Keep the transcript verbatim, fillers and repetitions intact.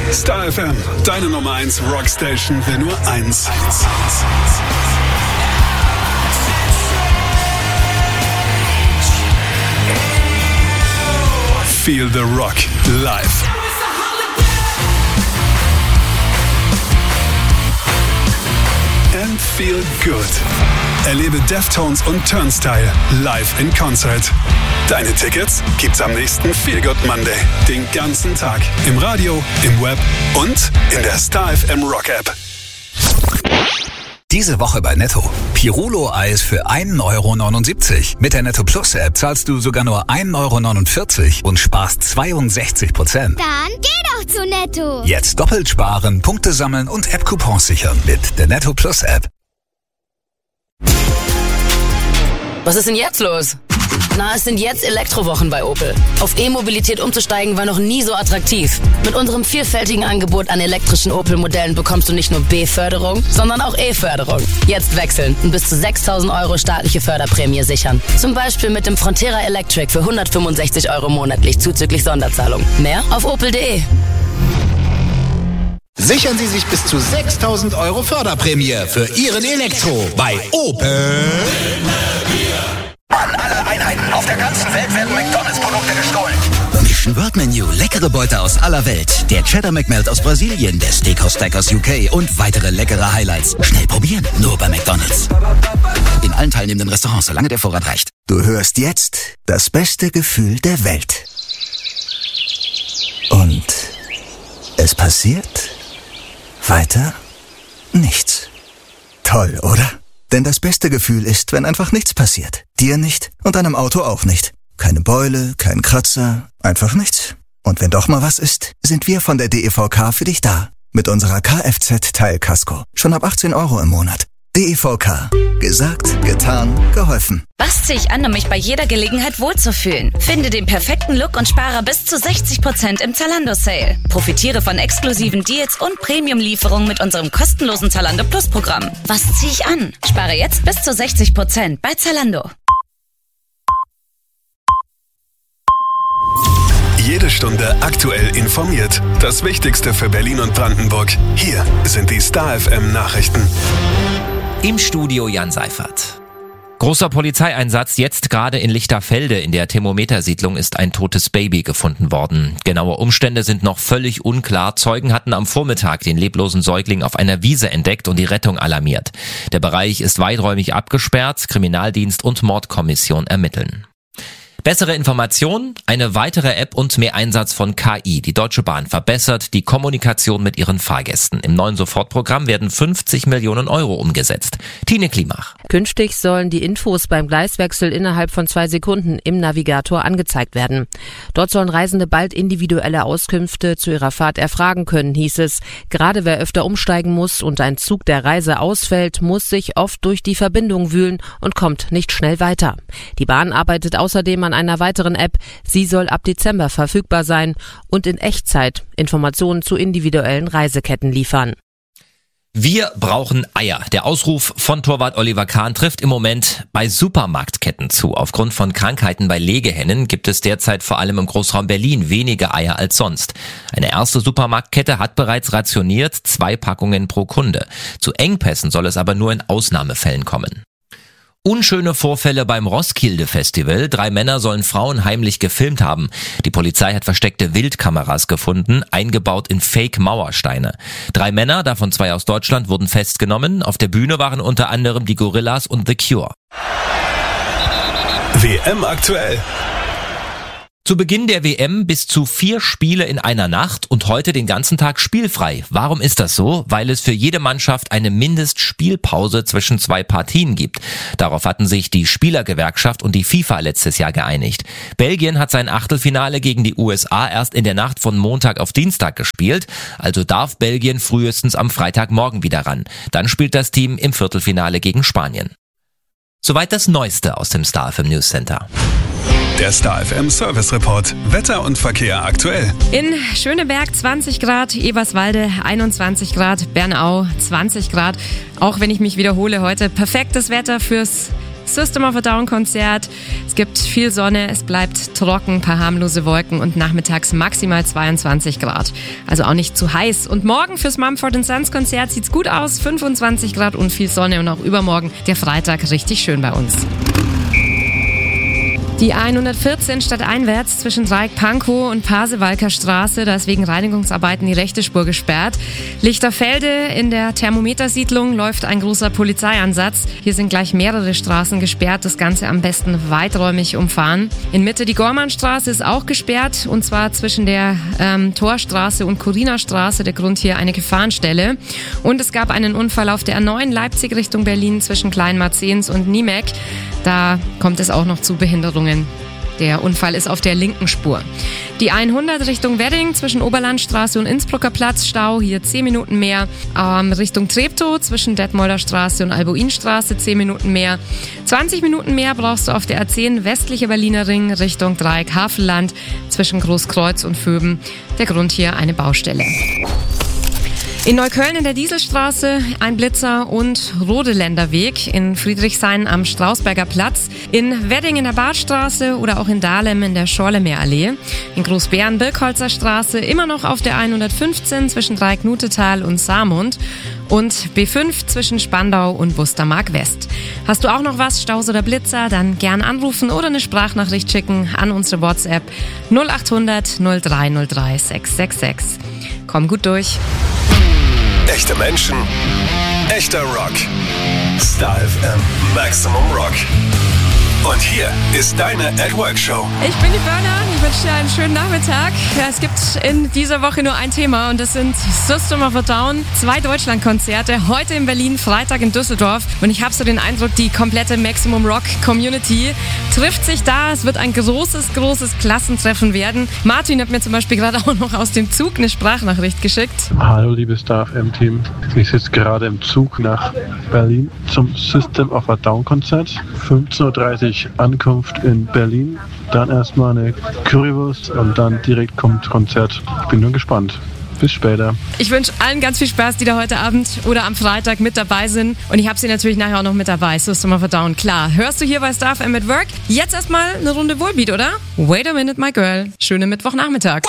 Star F M, deine Nummer eins Rockstation, will nur eins. Feel the Rock live. And feel good. Erlebe Deftones und Turnstile live in Concert. Deine Tickets gibt's am nächsten Feel Good Monday. Den ganzen Tag. Im Radio, im Web und in der Star F M Rock App. Diese Woche bei Netto. Pirolo-Eis für ein Euro neunundsiebzig. Mit der Netto Plus App zahlst du sogar nur ein Euro neunundvierzig und sparst zweiundsechzig Prozent. Dann geh doch zu Netto. Jetzt doppelt sparen, Punkte sammeln und App-Coupons sichern mit der Netto Plus App. Was ist denn jetzt los? Na, es sind jetzt Elektrowochen bei Opel. Auf E-Mobilität umzusteigen war noch nie so attraktiv. Mit unserem vielfältigen Angebot an elektrischen Opel-Modellen bekommst du nicht nur B-Förderung, sondern auch E-Förderung. Jetzt wechseln und bis zu sechstausend Euro staatliche Förderprämie sichern. Zum Beispiel mit dem Frontera Electric für hundertfünfundsechzig Euro monatlich zuzüglich Sonderzahlung. Mehr auf opel punkt de. Sichern Sie sich bis zu sechstausend Euro Förderprämie für Ihren Elektro bei Opel. An alle Einheiten auf der ganzen Welt werden McDonalds-Produkte gestohlen. Mission World Menu, leckere Beute aus aller Welt. Der Cheddar McMelt aus Brasilien, der Steakhouse Stack aus U K und weitere leckere Highlights. Schnell probieren, nur bei McDonalds. In allen teilnehmenden Restaurants, solange der Vorrat reicht. Du hörst jetzt das beste Gefühl der Welt. Und es passiert weiter nichts. Toll, oder? Denn das beste Gefühl ist, wenn einfach nichts passiert. Dir nicht und deinem Auto auch nicht. Keine Beule, kein Kratzer, einfach nichts. Und wenn doch mal was ist, sind wir von der D E V K für dich da. Mit unserer Kfz-Teilkasko. Schon ab achtzehn Euro im Monat. D E V K. Gesagt, getan, geholfen. Was ziehe ich an, um mich bei jeder Gelegenheit wohlzufühlen? Finde den perfekten Look und spare bis zu sechzig Prozent im Zalando-Sale. Profitiere von exklusiven Deals und Premium-Lieferungen mit unserem kostenlosen Zalando Plus-Programm. Was ziehe ich an? Spare jetzt bis zu sechzig Prozent bei Zalando. Jede Stunde aktuell informiert. Das Wichtigste für Berlin und Brandenburg. Hier sind die Star F M Nachrichten. Im Studio Jan Seifert. Großer Polizeieinsatz jetzt gerade in Lichterfelde. In der Thermometersiedlung ist ein totes Baby gefunden worden. Genaue Umstände sind noch völlig unklar. Zeugen hatten am Vormittag den leblosen Säugling auf einer Wiese entdeckt und die Rettung alarmiert. Der Bereich ist weiträumig abgesperrt. Kriminaldienst und Mordkommission ermitteln. Bessere Informationen, eine weitere App und mehr Einsatz von K I. Die Deutsche Bahn verbessert die Kommunikation mit ihren Fahrgästen. Im neuen Sofortprogramm werden fünfzig Millionen Euro umgesetzt. Tine Klimach. Künftig sollen die Infos beim Gleiswechsel innerhalb von zwei Sekunden im Navigator angezeigt werden. Dort sollen Reisende bald individuelle Auskünfte zu ihrer Fahrt erfragen können, hieß es. Gerade wer öfter umsteigen muss und ein Zug der Reise ausfällt, muss sich oft durch die Verbindung wühlen und kommt nicht schnell weiter. Die Bahn arbeitet außerdem an einer weiteren App. Sie soll ab Dezember verfügbar sein und in Echtzeit Informationen zu individuellen Reiseketten liefern. Wir brauchen Eier. Der Ausruf von Torwart Oliver Kahn trifft im Moment bei Supermarktketten zu. Aufgrund von Krankheiten bei Legehennen gibt es derzeit vor allem im Großraum Berlin weniger Eier als sonst. Eine erste Supermarktkette hat bereits rationiert, zwei Packungen pro Kunde. Zu Engpässen soll es aber nur in Ausnahmefällen kommen. Unschöne Vorfälle beim Roskilde-Festival. Drei Männer sollen Frauen heimlich gefilmt haben. Die Polizei hat versteckte Wildkameras gefunden, eingebaut in Fake-Mauersteine. Drei Männer, davon zwei aus Deutschland, wurden festgenommen. Auf der Bühne waren unter anderem die Gorillas und The Cure. W M aktuell. Zu Beginn der W M bis zu vier Spiele in einer Nacht und heute den ganzen Tag spielfrei. Warum ist das so? Weil es für jede Mannschaft eine Mindestspielpause zwischen zwei Partien gibt. Darauf hatten sich die Spielergewerkschaft und die FIFA letztes Jahr geeinigt. Belgien hat sein Achtelfinale gegen die U S A erst in der Nacht von Montag auf Dienstag gespielt. Also darf Belgien frühestens am Freitagmorgen wieder ran. Dann spielt das Team im Viertelfinale gegen Spanien. Soweit das Neueste aus dem Star F M News Center. Der Star F M Service Report. Wetter und Verkehr aktuell. In Schöneberg zwanzig Grad, Eberswalde einundzwanzig Grad, Bernau zwanzig Grad. Auch wenn ich mich wiederhole heute, perfektes Wetter fürs System of a Down Konzert. Es gibt viel Sonne, es bleibt trocken, paar harmlose Wolken und nachmittags maximal zweiundzwanzig Grad. Also auch nicht zu heiß. Und morgen fürs Mumford and Sons Konzert sieht's gut aus, fünfundzwanzig Grad und viel Sonne und auch übermorgen der Freitag richtig schön bei uns. Die hundertvierzehn stadteinwärts zwischen Dreieck-Pankow und Pasewalker Straße, da ist wegen Reinigungsarbeiten die rechte Spur gesperrt. Lichterfelde in der Thermometersiedlung läuft ein großer Polizeieinsatz. Hier sind gleich mehrere Straßen gesperrt, das Ganze am besten weiträumig umfahren. In Mitte die Gormannstraße ist auch gesperrt, und zwar zwischen der ähm, Torstraße und Corinerstraße, der Grund hier eine Gefahrenstelle. Und es gab einen Unfall auf der R neun Leipzig Richtung Berlin zwischen Kleinmarzens und Niemek. Da kommt es auch noch zu Behinderungen. Der Unfall ist auf der linken Spur. Die hundert Richtung Wedding zwischen Oberlandstraße und Innsbrucker Platz, Stau, hier zehn Minuten mehr. Ähm, Richtung Treptow zwischen Detmolder Straße und Albuinstraße zehn Minuten mehr. zwanzig Minuten mehr brauchst du auf der A zehn westliche Berliner Ring Richtung Dreieck Havelland zwischen Großkreuz und Vöben. Der Grund hier eine Baustelle. In Neukölln in der Dieselstraße ein Blitzer und Rodeländer Weg, in Friedrichshain am Strausberger Platz, in Wedding in der Badstraße oder auch in Dahlem in der Schorlemeerallee, in Großbären Birkholzer Straße immer noch auf der hundertfünfzehn zwischen Dreieck-Nutetal und Saarmund und B fünf zwischen Spandau und Wustermark West. Hast du auch noch was, Staus oder Blitzer, dann gern anrufen oder eine Sprachnachricht schicken an unsere WhatsApp null achthundert null drei null drei sechs sechs sechs. Komm gut durch. Echte Menschen, echter Rock. Star F M Maximum Rock. Und hier ist deine At Work Show. Ich bin die Burner, ich wünsche dir einen schönen Nachmittag. Ja, es gibt in dieser Woche nur ein Thema und das sind System of a Down. Zwei Deutschlandkonzerte, heute in Berlin, Freitag in Düsseldorf. Und ich habe so den Eindruck, die komplette Maximum Rock Community trifft sich da. Es wird ein großes, großes Klassentreffen werden. Martin hat mir zum Beispiel gerade auch noch aus dem Zug eine Sprachnachricht geschickt. Hallo liebes Star F M Team, ich sitze gerade im Zug nach Berlin zum System of a Down Konzert. fünfzehn Uhr dreißig Ankunft in Berlin, dann erstmal eine Currywurst und dann direkt kommt Konzert. Ich bin nur gespannt. Bis später. Ich wünsche allen ganz viel Spaß, die da heute Abend oder am Freitag mit dabei sind. Und ich habe sie natürlich nachher auch noch mit dabei. System of a Down, klar. Hörst du hier bei Star F M at Work? Jetzt erstmal eine Runde Wohlbeat, oder? Wait a minute, my girl. Schönen Mittwochnachmittag.